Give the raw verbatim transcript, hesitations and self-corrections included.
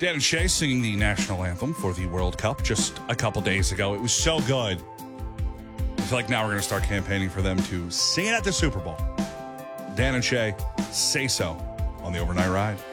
Dan and Shay singing the national anthem for the World Cup just a couple days ago. It was so good. I feel like now we're going to start campaigning for them to sing it at the Super Bowl. Dan and Shay, Say So on the Overnight Ride.